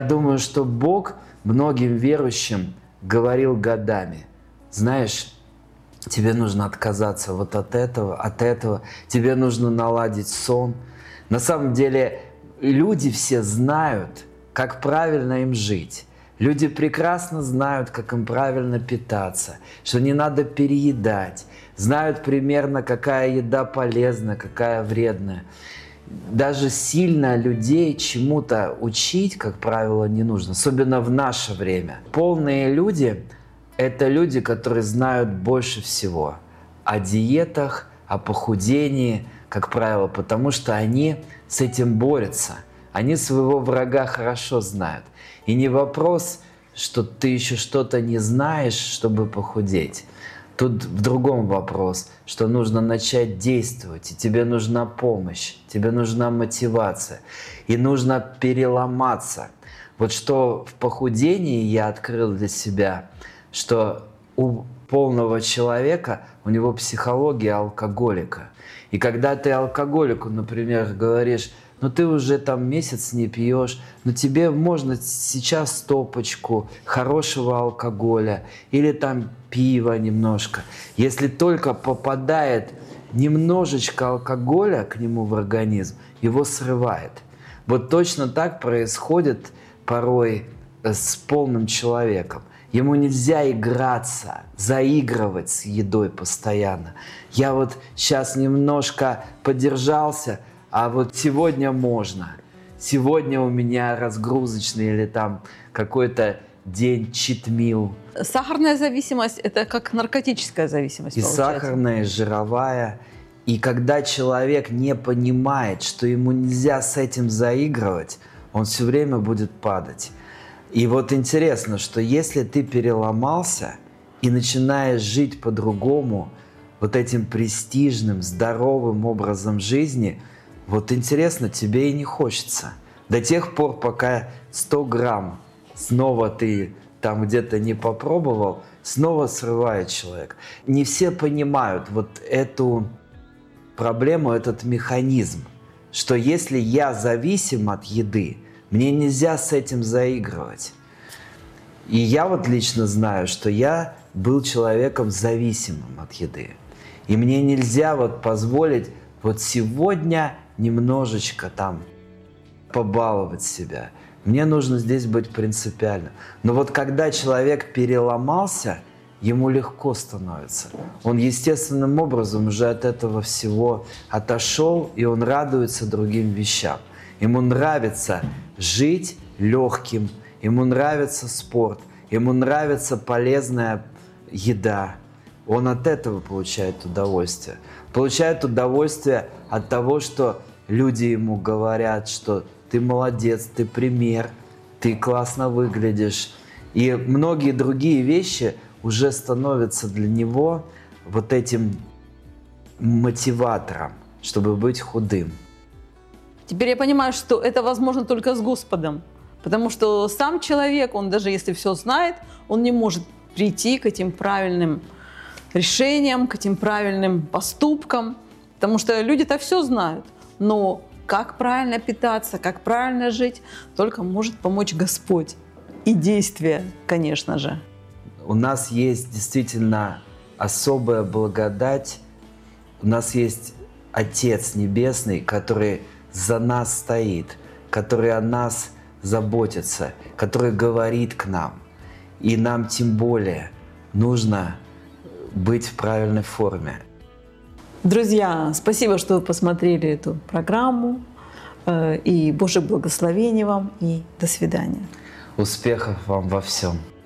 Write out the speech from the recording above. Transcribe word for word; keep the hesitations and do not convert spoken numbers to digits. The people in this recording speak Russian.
Думаю, что Бог многим верующим говорил годами. Знаешь, тебе нужно отказаться вот от этого, от этого, тебе нужно наладить сон. На самом деле люди все знают, как правильно им жить. Люди прекрасно знают, как им правильно питаться, что не надо переедать, знают примерно, какая еда полезна, какая вредная. Даже сильно людей чему-то учить, как правило, не нужно, особенно в наше время. Полные люди – это люди, которые знают больше всего о диетах, о похудении, как правило, потому что они с этим борются. Они своего врага хорошо знают. И не вопрос, что ты еще что-то не знаешь, чтобы похудеть. Тут в другом вопрос, что нужно начать действовать, и тебе нужна помощь, тебе нужна мотивация, и нужно переломаться. Вот что в похудении я открыл для себя, что у полного человека, у него психология алкоголика. И когда ты алкоголику, например, говоришь: ну ты уже там месяц не пьешь, но тебе можно сейчас стопочку хорошего алкоголя или там пива немножко. Если только попадает немножечко алкоголя к нему в организм, его срывает. Вот точно так происходит порой с полным человеком. Ему нельзя играться, заигрывать с едой постоянно. Я вот сейчас немножко подержался, а вот сегодня можно. Сегодня у меня разгрузочный или там какой-то день читмил. Сахарная зависимость – это как наркотическая зависимость, и получается. Сахарная, и жировая. И когда человек не понимает, что ему нельзя с этим заигрывать, он все время будет падать. И вот интересно, что если ты переломался и начинаешь жить по-другому, вот этим престижным, здоровым образом жизни, вот интересно, тебе и не хочется. До тех пор, пока сто грамм снова ты там где-то не попробовал, снова срывает человек. Не все понимают вот эту проблему, этот механизм, что если я зависим от еды, мне нельзя с этим заигрывать. И я вот лично знаю, что я был человеком зависимым от еды. И мне нельзя вот позволить вот сегодня немножечко там побаловать себя. Мне нужно здесь быть принципиальным. Но вот когда человек переломался, ему легко становится. Он естественным образом уже от этого всего отошел, и он радуется другим вещам. Ему нравится жить легким, ему нравится спорт, ему нравится полезная еда. Он от этого получает удовольствие. Получает удовольствие от того, что люди ему говорят, что ты молодец, ты пример, ты классно выглядишь. И многие другие вещи уже становятся для него вот этим мотиватором, чтобы быть худым. Теперь я понимаю, что это возможно только с Господом, потому что сам человек, он даже если все знает, он не может прийти к этим правильным решениям, к этим правильным поступкам, потому что люди-то все знают, но как правильно питаться, как правильно жить, только может помочь Господь и действия, конечно же. У нас есть действительно особая благодать, у нас есть Отец Небесный, который за нас стоит, который о нас заботится, который говорит к нам. И нам тем более нужно быть в правильной форме. Друзья, спасибо, что вы посмотрели эту программу. И Божьих благословений вам, и до свидания. Успехов вам во всем.